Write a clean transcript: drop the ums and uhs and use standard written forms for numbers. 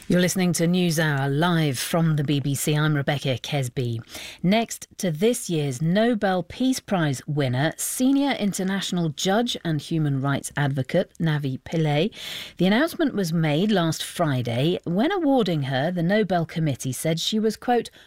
You're listening to NewsHour live from the BBC. I'm Rebecca Kesby. Next to this year's Nobel Peace Prize winner, senior international judge and human rights advocate Navi Pillay. The announcement was made last Friday. When awarding her, the Nobel Committee said she was, quote,